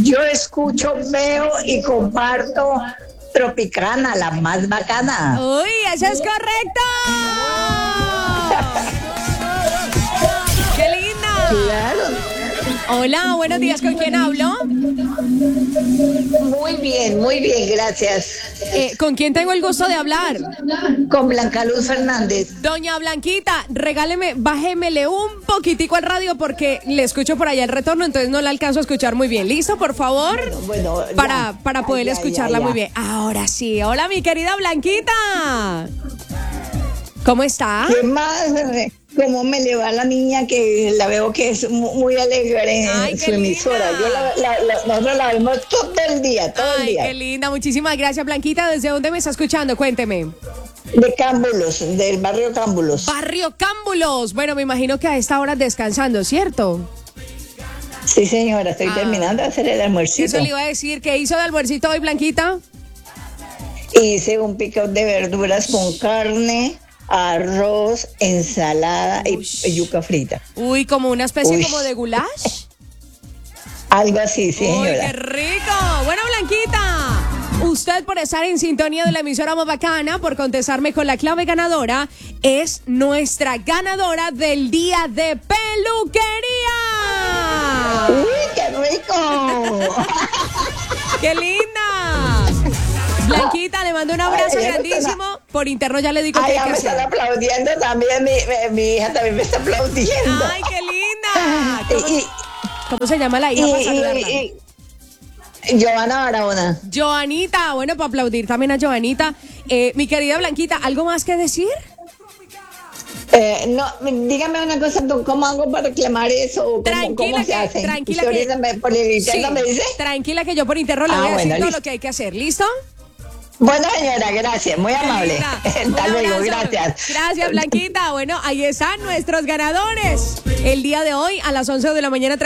Yo escucho, veo y comparto Tropicana, la más bacana. ¡Uy, eso es correcto! ¡Qué linda! Claro. Hola, buenos días, ¿con quién hablo? Muy bien, gracias. ¿Con quién tengo el gusto de hablar? Con Blanca Luz Fernández. Doña Blanquita, regáleme, bájemele un poquitico al radio porque le escucho por allá el retorno, entonces no la alcanzo a escuchar muy bien. ¿Listo, por favor? Bueno, para poder escucharla muy bien. Ahora sí. Hola, mi querida Blanquita. ¿Cómo está? ¿Qué más? ¿Cómo me le va a la niña que la veo que es muy alegre en su emisora? Nosotros la vemos todo el día, todo el día. Qué linda, muchísimas gracias, Blanquita. ¿Desde dónde me está escuchando? Cuénteme. De Cámbulos, del barrio Cámbulos. Barrio Cámbulos. Bueno, me imagino que a esta hora descansando, ¿cierto? Sí, señora, estoy terminando de hacer el almuercito. Eso le iba a decir. ¿Qué hizo de almuercito hoy, Blanquita? Hice un picado de verduras con carne, arroz, ensalada y yuca frita. Uy, como una especie como de goulash. Algo así, sí, señora. Uy, qué rico. Bueno, Blanquita, usted por estar en sintonía de la emisora más bacana, por contestarme con la clave ganadora, es nuestra ganadora del día de peluquería. ¡Uy, qué rico! ¡Qué linda! Blanquita, le mando un abrazo grandísimo. Por interno ya le digo que hay ya que me hacer. están aplaudiendo también, mi hija también me está aplaudiendo. ¡Ay, qué linda! ¿Cómo se llama la hija para saludarla? Giovanna Barahona. Joanita, bueno, para aplaudir también a Joanita. Mi querida Blanquita, ¿algo más que decir? No, dígame una cosa, ¿cómo hago para reclamar eso? ¿Cómo se hace? Tranquila que por el interno me dice. Tranquila que yo por interno le voy a decir todo lo que hay que hacer, ¿listo? Bueno, señora, gracias, muy amable. Hasta luego, gracias. Gracias, Blanquita. Bueno, ahí están nuestros ganadores. El día de hoy a las 11 de la mañana.